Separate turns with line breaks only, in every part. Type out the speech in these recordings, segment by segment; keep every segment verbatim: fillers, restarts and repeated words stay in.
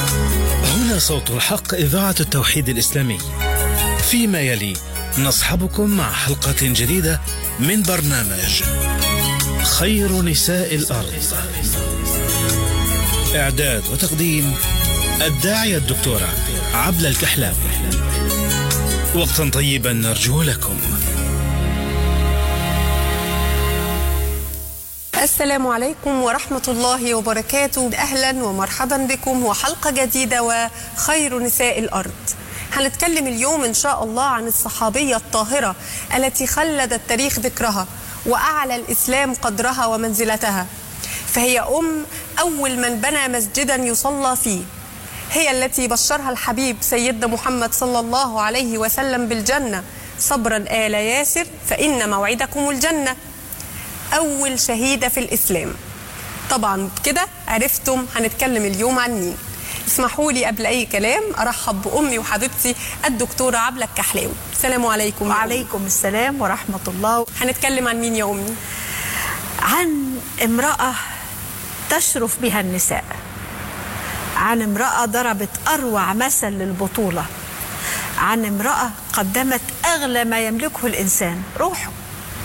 هنا صوت الحق، إذاعة التوحيد الإسلامي. فيما يلي نصحبكم مع حلقة جديدة من برنامج خير نساء الأرض. إعداد وتقديم الداعية الدكتورة عبلة الكحلاوي. وقتا طيبا نرجو لكم.
السلام عليكم ورحمة الله وبركاته. أهلا ومرحبا بكم وحلقة جديدة وخير نساء الأرض. هنتكلم اليوم إن شاء الله عن الصحابية الطاهرة التي خلد التاريخ ذكرها وأعلى الإسلام قدرها ومنزلتها، فهي أم أول من بنى مسجدا يصلى فيه، هي التي بشرها الحبيب سيدنا محمد صلى الله عليه وسلم بالجنة: صبرا آل ياسر فإن موعدكم الجنة. أول شهيدة في الإسلام. طبعا كده عرفتم هنتكلم اليوم عن مين. اسمحوا لي قبل أي كلام أرحب بأمي وحبيبتي الدكتورة عبلة الكحلاوي. السلام عليكم.
وعليكم السلام ورحمة الله.
هنتكلم عن مين يا أمي؟
عن امرأة تشرف بها النساء، عن امرأة ضربت أروع مثل للبطولة، عن امرأة قدمت أغلى ما يملكه الإنسان، روحه.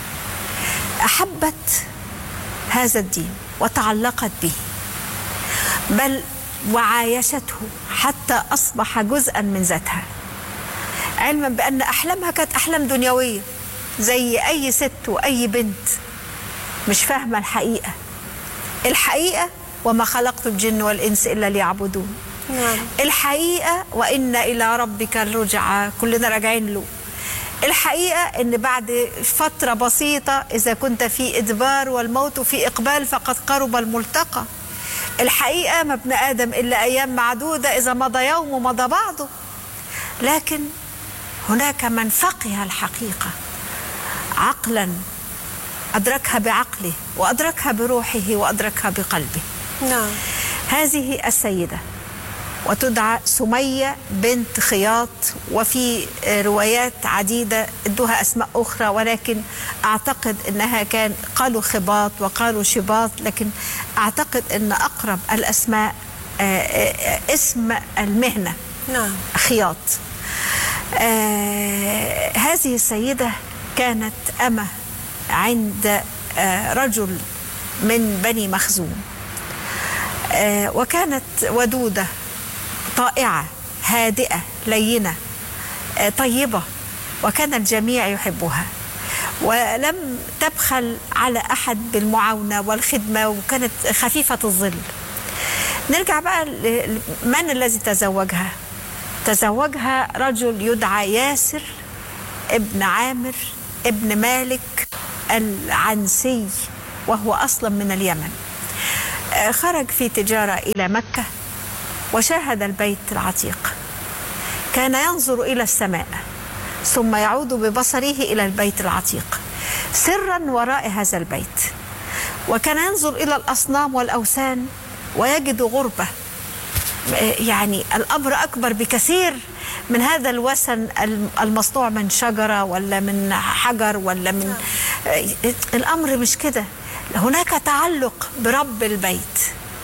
أحبت هذا الدين وتعلقت به، بل وعايشته حتى أصبح جزءا من ذاتها، علما بأن أحلامها كانت أحلام دنيوية زي أي ست وأي بنت مش فاهمة الحقيقة. الحقيقة وما خلقت الجن والإنس إلا ليعبدون.
نعم.
الحقيقة وإن إلى ربك الرجعى، كلنا راجعين له. الحقيقة إن بعد فترة بسيطة إذا كنت في إدبار والموت في إقبال فقد قرب الملتقى. الحقيقة ما ابن آدم إلا أيام معدودة، إذا مضى يوم مضى بعضه. لكن هناك من فقه الحقيقة عقلا، أدركها بعقله وأدركها بروحه وأدركها بقلبه.
نعم.
هذه السيدة وتدعى سمية بنت خياط، وفي روايات عديدة ادوها أسماء أخرى، ولكن أعتقد أنها كان قالوا خباط وقالوا شباط، لكن أعتقد أن أقرب الأسماء اسم المهنة.
نعم.
خياط. هذه السيدة كانت أمة عند رجل من بني مخزوم، وكانت ودودة طائعة هادئة لينة طيبة، وكان الجميع يحبها، ولم تبخل على أحد بالمعاونة والخدمة، وكانت خفيفة الظل. نرجع بقى من الذي تزوجها. تزوجها رجل يدعى ياسر ابن عامر ابن مالك العنسي، وهو أصلا من اليمن. خرج في تجارة إلى مكة وشاهد البيت العتيق، كان ينظر إلى السماء ثم يعود ببصره إلى البيت العتيق سرا وراء هذا البيت، وكان ينظر إلى الأصنام والأوثان ويجد غربة. يعني الأمر أكبر بكثير من هذا الوثن المصنوع من شجرة ولا من حجر ولا من الأمر مش كده. هناك تعلق برب البيت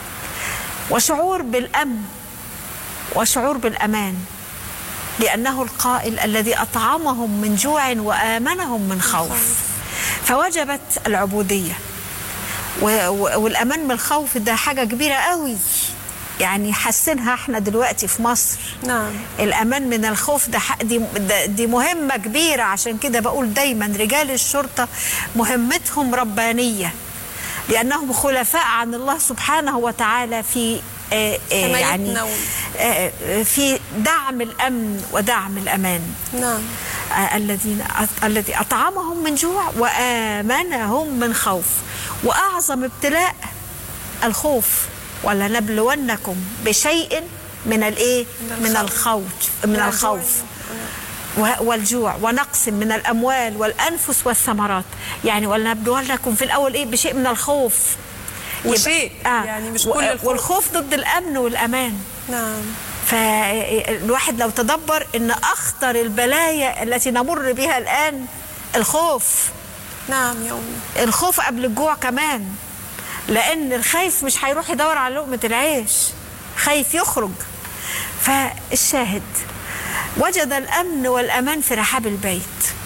وشعور بالأمن وشعور بالأمان، لأنه القائل الذي أطعمهم من جوع وآمنهم من خوف. فوجبت العبودية، والأمان من الخوف ده حاجة كبيرة قوي، يعني حسنها احنا دلوقتي في مصر.
نعم.
الأمان من الخوف ده دي, دي مهمة كبيرة. عشان كده بقول دايما رجال الشرطة مهمتهم ربانية، لأنهم خلفاء عن الله سبحانه وتعالى في آآ آآ يعني في دعم الأمن ودعم الأمان.
نعم.
الذين الذي أطعمهم من جوع وآمنهم من خوف. وأعظم ابتلاء الخوف، ولنبلونكم بشيء من الايه؟ من الخوف من الخوف والجوع ونقص من الأموال والأنفس والثمرات. يعني ولنبلونكم في الأول ايه؟ بشيء من الخوف
وشيء آه يعني مش كل الخوف.
والخوف ضد الأمن والأمان.
نعم.
فالواحد لو تدبر ان أخطر البلايا التي نمر بها الآن الخوف.
نعم يا أمي.
الخوف قبل الجوع كمان، لأن الخايف مش هيروح يدور على لقمة العيش، خايف يخرج فالشاهد وجد الأمن والأمان في رحاب البيت،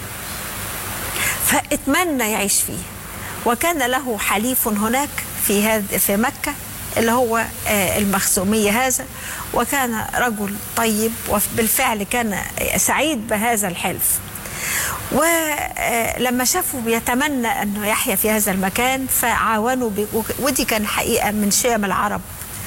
فاتمنى يعيش فيه. وكان له حليف هناك في هذا في مكة اللي هو المخزومية هذا، وكان رجل طيب، وبالفعل كان سعيد بهذا الحلف. ولما شافوا بيتمنى أنه يحيا في هذا المكان فعاونوا، ودي كان حقيقة من شيم العرب،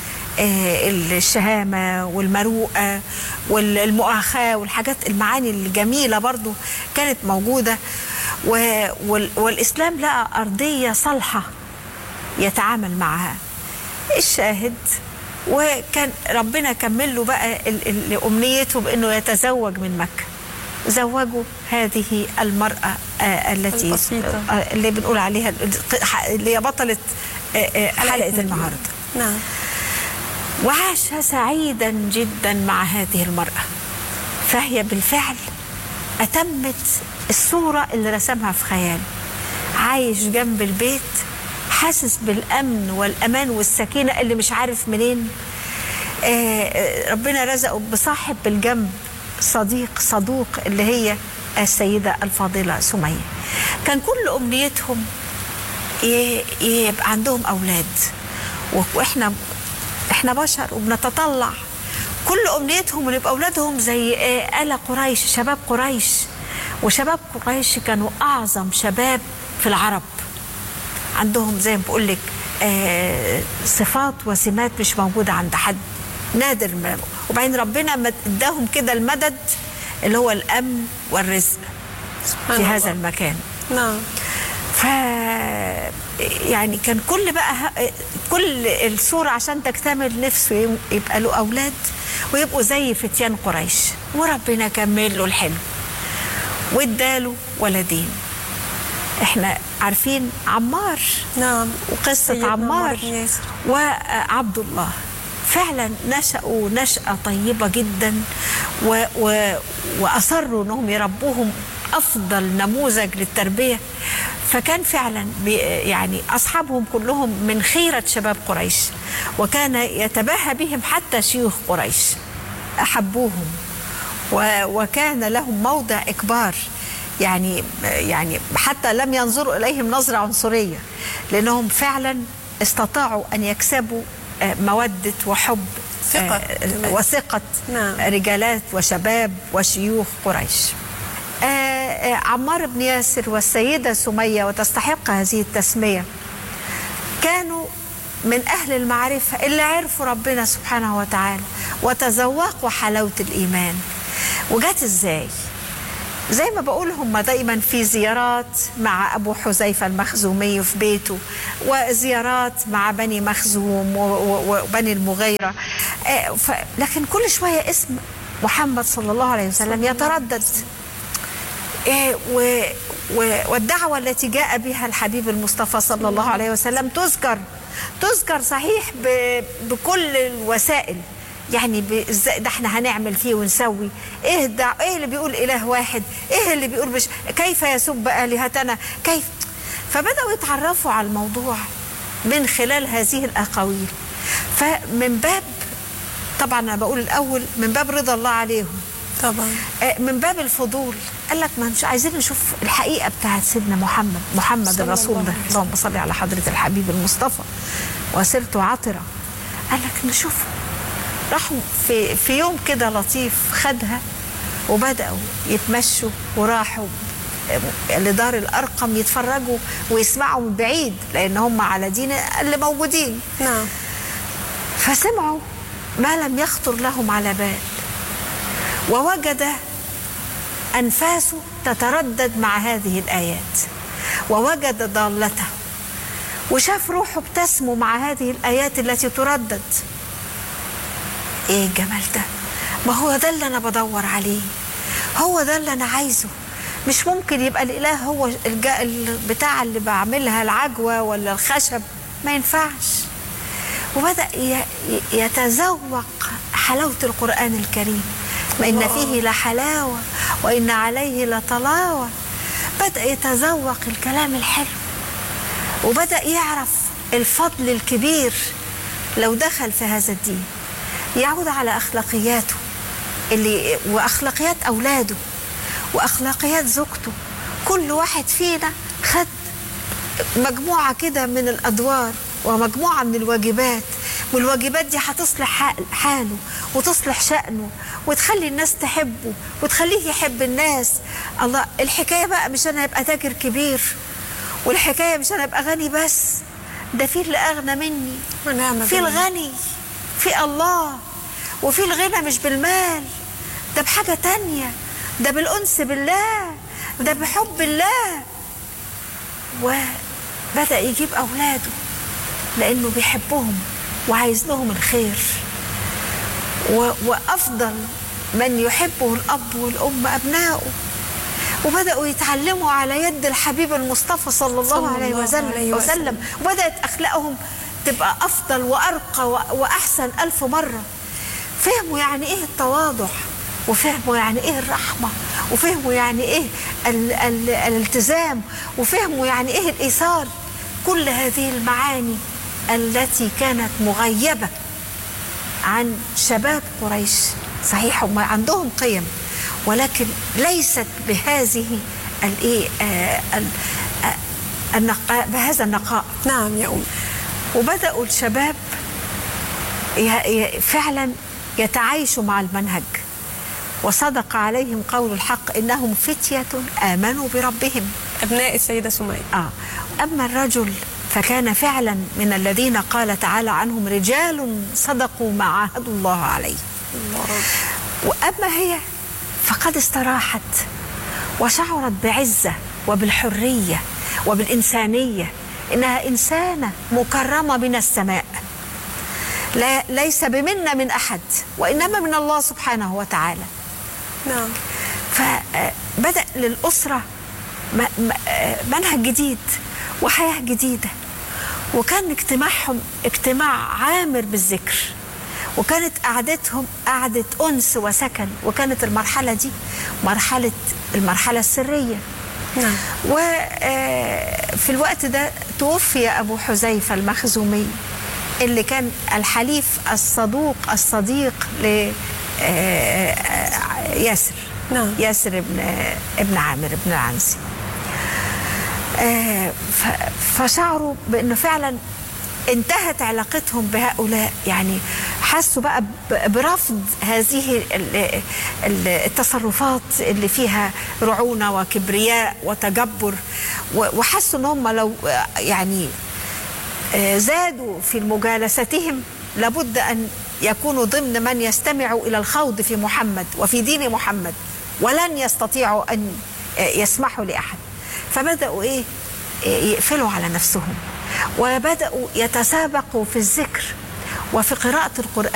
الشهامة والمروءة والمؤاخاة والحاجات المعاني الجميلة برضو كانت موجودة. والإسلام لقى أرضية صالحة يتعامل معها. الشاهد وكان ربنا كمل له بقى أمنيته بأنه يتزوج من مكة. زوجوا هذه المرأة التي البسيطة اللي بنقول عليها اللي هي بطلة حلقة النهاردة.
نعم.
وعاش سعيدا جدا مع هذه المرأة، فهي بالفعل أتمت الصورة اللي رسمها في خياله. عايش جنب البيت، حاسس بالأمن والأمان والسكينة اللي مش عارف منين. آه ربنا رزقه بصاحب بالجنب، صديق صدوق، اللي هي السيدة الفاضلة سمية. كان كل أمنيتهم يبقى عندهم أولاد، وإحنا إحنا بشر وبنتطلع كل أمنيتهم ان يبقى أولادهم زي آل قريش، شباب قريش. وشباب قريش كانوا أعظم شباب في العرب، عندهم زي ما بقول لك صفات وسمات مش موجودة عند حد، نادر. وبعدين ربنا اداهم كده المدد اللي هو الأمن والرزق في هذا المكان.
نعم.
ف يعني كان كل بقى كل الصورة عشان تكتمل نفسه يبقى له أولاد ويبقوا زي فتيان قريش، وربنا كمل له الحلم واداله ولدين. احنا عارفين عمار.
نعم.
وقصة عمار وعبد الله فعلا نشأوا نشأة طيبة جدا، و و وأصروا أنهم يربوهم أفضل نموذج للتربية. فكان فعلا يعني أصحابهم كلهم من خيرة شباب قريش، وكان يتباهى بهم حتى شيوخ قريش، أحبوهم وكان لهم موضع إكبار. يعني يعني حتى لم ينظروا إليهم نظرة عنصرية، لأنهم فعلا استطاعوا أن يكسبوا مودة وحب
ثقة
وثقة
نعم.
رجالات وشباب وشيوخ قريش. عمار بن ياسر والسيدة سمية، وتستحق هذه التسمية، كانوا من أهل المعرفة اللي عرفوا ربنا سبحانه وتعالى وتذوقوا حلاوة الإيمان. وجات إزاي؟ زي ما بقول هم دايما في زيارات مع أبو حذيفة المخزومي في بيته، وزيارات مع بني مخزوم وبني المغيرة، لكن كل شوية اسم محمد صلى الله عليه وسلم يتردد. والدعوة التي جاء بها الحبيب المصطفى صلى الله عليه وسلم تذكر تذكر صحيح بكل الوسائل. يعني ده احنا هنعمل فيه ونسوي ايه ده، ايه اللي بيقول اله واحد، ايه اللي بيقول مش كيف يسب آلهتنا كيف. فبدأوا يتعرفوا على الموضوع من خلال هذه الأقاويل. فمن باب طبعا انا بقول الاول من باب رضا الله عليهم،
طبعا
من باب الفضول قال لك ما مش عايزين نشوف الحقيقة بتاعت سيدنا محمد محمد الرسول ده، اللهم صل على حضرة الحبيب المصطفى وسيرته عطرة. قال لك نشوفه. راحوا في في يوم كده لطيف خدها وبدأوا يتمشوا، وراحوا لدار الأرقم يتفرجوا ويسمعوا من بعيد لأن هم على دين اللي موجودين.
نعم.
فسمعوا ما لم يخطر لهم على بال، ووجد أنفاسه تتردد مع هذه الآيات، ووجد ضالته، وشاف روحه بتسمو مع هذه الآيات التي تردد. ايه الجمال ده؟ ما هو ده اللي انا بدور عليه، هو ده اللي انا عايزه. مش ممكن يبقى الاله هو البتاع اللي بعملها العجوه ولا الخشب، ما ينفعش. وبدأ يتذوق حلاوه القرآن الكريم، وإن فيه لحلاوه وإن عليه لطلاوه. بدأ يتذوق الكلام الحلو، وبدأ يعرف الفضل الكبير لو دخل في هذا الدين، يعود على أخلاقياته اللي وأخلاقيات أولاده وأخلاقيات زوجته. كل واحد فينا خد مجموعة كده من الأدوار ومجموعة من الواجبات، والواجبات دي هتصلح حاله وتصلح شأنه وتخلي الناس تحبه وتخليه يحب الناس. الله، الحكاية بقى مش أنا أبقى تاجر كبير، والحكاية مش أنا أبقى غني بس، ده في اللي أغنى مني، في الغني في الله، وفي الغنى مش بالمال، ده بحاجة تانية، ده بالأنس بالله، ده بحب الله. وبدأ يجيب أولاده لأنه بيحبهم وعايز لهم الخير، وأفضل من يحبه الأب والأم أبنائه. وبدأوا يتعلموا على يد الحبيب المصطفى صلى الله عليه وسلم, وسلم. وبدأت أخلاقهم تبقى أفضل وأرقى وأحسن ألف مرة. فهموا يعني إيه التواضع، وفهموا يعني إيه الرحمة، وفهموا يعني إيه ال ال الالتزام، وفهموا يعني إيه الإيثار. كل هذه المعاني التي كانت مغيبة عن شباب قريش. صحيح هم عندهم قيم، ولكن ليست بهذه الايه النقاء، بهذا النقاء.
نعم يا أم.
وبدأوا الشباب فعلا يتعايشوا مع المنهج، وصدق عليهم قول الحق إنهم فتية آمنوا بربهم،
أبناء السيدة سمية.
آه. أما الرجل فكان فعلا من الذين قال تعالى عنهم رجال صدقوا ما عاهدوا الله عليه. الله. وأما هي فقد استراحت وشعرت بعزة وبالحرية وبالإنسانية، إنها إنسانة مكرمة من السماء، لا ليس بمنة من أحد وإنما من الله سبحانه وتعالى.
نعم.
فبدأ للأسرة منهج جديد وحياة جديدة، وكان اجتماعهم اجتماع عامر بالذكر، وكانت قعدتهم قعدة أنس وسكن، وكانت المرحلة دي مرحلة المرحلة السرية.
نعم.
وفي الوقت ده توفي أبو حذيفة المخزومي اللي كان الحليف الصدوق الصديق ل ياسر.
نعم.
ياسر ابن ابن عامر ابن العنزي. فشعروا بأنه فعلا انتهت علاقتهم بهؤلاء، يعني حسوا بقى برفض هذه التصرفات اللي فيها رعونة وكبرياء وتجبر، وحسوا ان هم لو يعني زادوا في مجالستهم لابد أن يكونوا ضمن من يستمعوا إلى الخوض في محمد وفي دين محمد، ولن يستطيعوا أن يسمحوا لأحد. فبدأوا إيه يقفلوا على نفسهم، وبدأوا يتسابقوا في الذكر وفي قراءة القرآن.